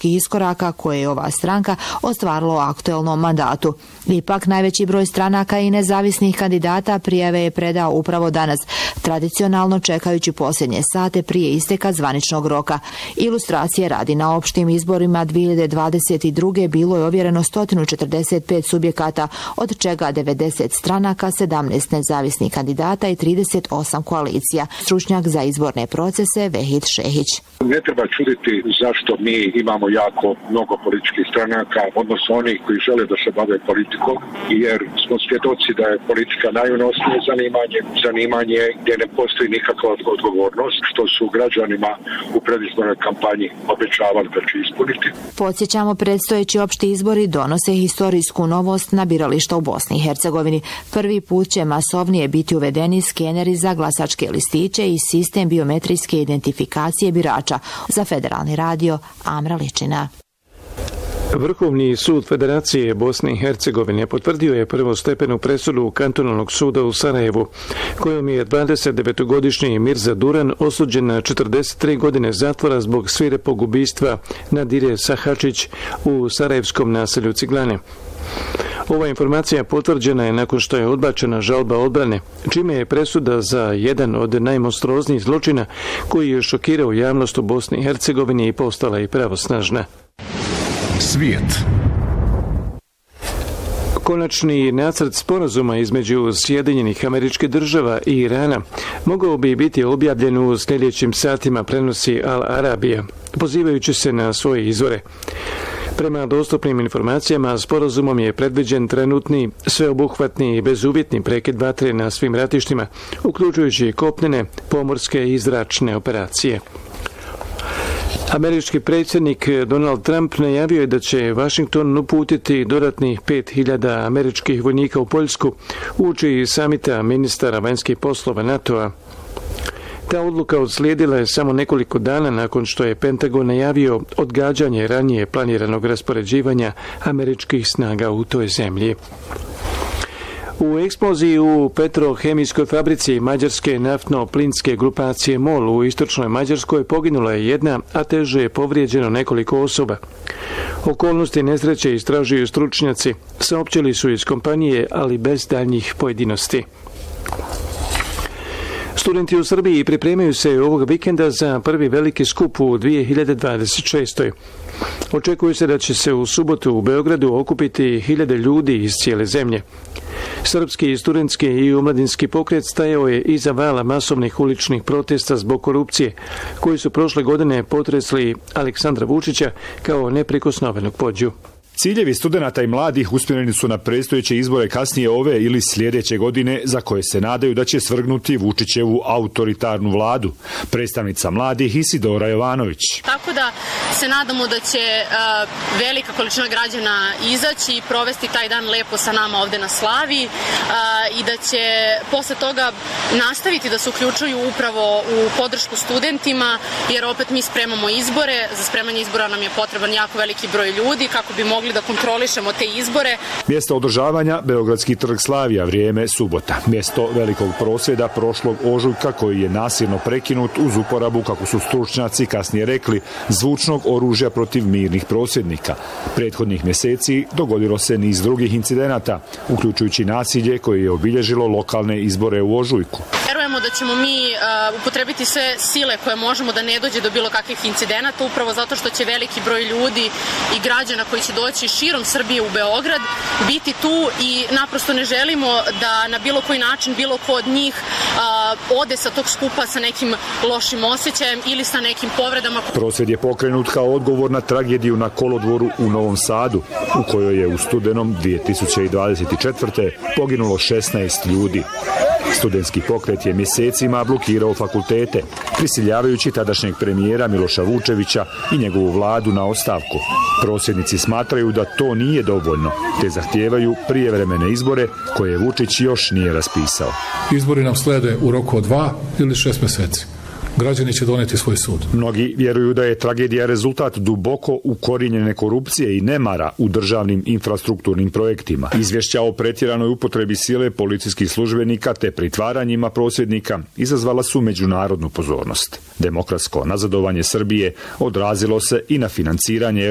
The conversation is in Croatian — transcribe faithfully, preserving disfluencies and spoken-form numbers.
političkih iskoraka koje je ova stranka ostvarila u aktuelnom mandatu. Ipak, najveći broj stranaka i nezavisnih kandidata prijave je predao upravo danas, tradicionalno čekajući posljednje sate prije isteka zvaničnog roka. Ilustracije radi, na opštim izborima dvije hiljade dvadeset druge bilo je ovjereno sto četrdeset pet subjekata, od čega devedeset stranaka, sedamnaest nezavisnih kandidata i trideset osam koalicija. Stručnjak za izborne procese Vehid Šehić. Ne treba čuditi zašto mi imamo jako mnogo političkih stranaka, odnosno oni koji žele da se bave politikom, jer smo svjedoci da je politika najunosnije zanimanje, zanimanje gdje ne postoji nikakva odgovornost, što su građanima u predizbornoj kampanji obećavali da će ispuniti. Podsjećamo, predstojeći opšti izbori donose historijsku novost na birališta u Bosni i Hercegovini. Prvi put će masovnije biti uvedeni skeneri za glasačke listiće i sistem biometrijske identifikacije birača. Za Federalni radio, Amra Ličina. Vrhovni sud Federacije Bosne i Hercegovine potvrdio je prvostepenu presudu Kantonalnog suda u Sarajevu, kojom je dvadesetdevetogodišnji Mirza Duran osuđen na četrdeset tri godine zatvora zbog svirepog ubistva Nadire Sahačić u sarajevskom naselju Ciglane. Ova informacija potvrđena je nakon što je odbačena žalba odbrane, čime je presuda za jedan od najmonstruoznijih zločina koji je šokirao javnost u Bosni i Hercegovini i postala i pravosnažna. Svijet. Konačni nacrt sporazuma između Sjedinjenih Američkih Država i Irana mogao bi biti objavljen u sljedećim satima, prenosi Al Arabija, pozivajući se na svoje izvore. Prema dostupnim informacijama, sporazumom je predviđen trenutni, sveobuhvatni i bezuvjetni prekid vatre na svim ratištima, uključujući kopnene, pomorske i zračne operacije. Američki predsjednik Donald Trump najavio je da će Washington uputiti dodatnih pet hiljada američkih vojnika u Poljsku uoči iz samita ministara vanjskih poslova NATO-a. Ta odluka uslijedila je samo nekoliko dana nakon što je Pentagon najavio odgađanje ranije planiranog raspoređivanja američkih snaga u toj zemlji. U eksploziji u petrohemijskoj fabrici mađarske naftno-plinske grupacije MOL u istočnoj Mađarskoj poginula je jedna, a teže je povrijeđeno nekoliko osoba. Okolnosti nesreće istražuju stručnjaci, saopćili su iz kompanije, ali bez daljnjih pojedinosti. Studenti u Srbiji pripremaju se ovog vikenda za prvi veliki skup u dvije hiljade dvadeset šestoj. Očekuje se da će se u subotu u Beogradu okupiti hiljade ljudi iz cijele zemlje. Srpski studentski i omladinski pokret stajao je iza vala masovnih uličnih protesta zbog korupcije, koji su prošle godine potresli Aleksandra Vučića kao neprikosnovenog pođu. Ciljevi studenata i mladih usmjereni su na predstojeće izbore kasnije ove ili sljedeće godine, za koje se nadaju da će svrgnuti Vučićevu autoritarnu vladu. Predstavnica mladih Isidora Jovanović. Tako da se nadamo da će uh, velika količina građana izaći i provesti taj dan lepo sa nama ovde na slavi uh, i da će posle toga nastaviti da se uključuju upravo u podršku studentima, jer opet mi spremamo izbore. Za spremanje izbora nam je potreban jako veliki broj ljudi kako bi mogli da kontrolišemo te izbore. Mjesto održavanja Beogradski trg Slavija, vrijeme subota. Mjesto velikog prosvjeda prošlog ožujka koji je nasilno prekinut uz uporabu, kako su stručnjaci kasnije rekli, zvučnog oružja protiv mirnih prosvjednika. Prethodnih mjeseci dogodilo se niz drugih incidenata, uključujući nasilje koje je obilježilo lokalne izbore u ožujku. Verujemo da ćemo mi uh, upotrebiti sve sile koje možemo da ne dođe do bilo kakvih incidenata, upravo zato što će veliki broj ljudi i građana koji će doći širom Srbije u Beograd biti tu i naprosto ne želimo da na bilo koji način bilo ko od njih uh, ode sa tog skupa sa nekim lošim osjećajem ili sa nekim povredama. Prosvjed je pokrenut kao odgovor na tragediju na kolodvoru u Novom Sadu, u kojoj je u studenom dvije tisuće dvadeset četvrte poginulo šesnaest ljudi. Studentski pokret je mjesecima blokirao fakultete, prisiljavajući tadašnjeg premijera Miloša Vučevića i njegovu vladu na ostavku. Prosvjednici smatraju da to nije dovoljno, te zahtijevaju prijevremene izbore koje Vučić još nije raspisao. Izbori nam slede u roku od dva ili šest mjeseci. Građani će donijeti svoj sud. Mnogi vjeruju da je tragedija rezultat duboko ukorijenjene korupcije i nemara u državnim infrastrukturnim projektima. Izvješća o pretjeranoj upotrebi sile policijskih službenika te pritvaranjima prosvjednika izazvala su međunarodnu pozornost. Demokratsko nazadovanje Srbije odrazilo se i na financiranje